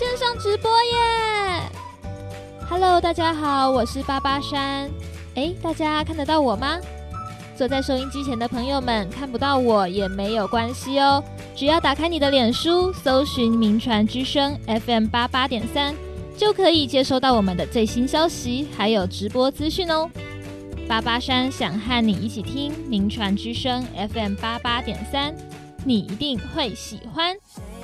线上直播耶 ！Hello， 大家好，我是巴巴山。大家看得到我吗？坐在收音机前的朋友们看不到我也没有关系哦，只要打开你的脸书，搜寻民传之声 FM88.3，就可以接收到我们的最新消息，还有直播资讯哦。巴巴山想和你一起听民传之声 FM88.3，你一定会喜欢。